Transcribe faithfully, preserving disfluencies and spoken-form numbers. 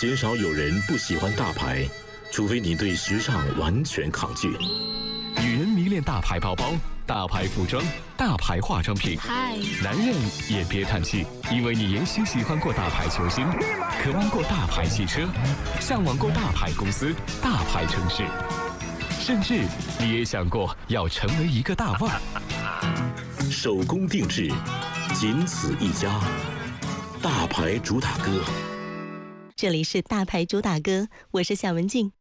鲜少有人不喜欢大牌，除非你对时尚完全抗拒。 女人迷恋大牌包包、大牌服装、大牌化妆品。 嗨， 男人也别叹气，因为你也许喜欢过大牌球星，渴望过大牌汽车，向往过大牌公司、大牌城市，甚至你也想过要成为一个大腕。 手工定制，仅此一家，大牌主打歌。 这里是大牌主打歌，我是夏文静。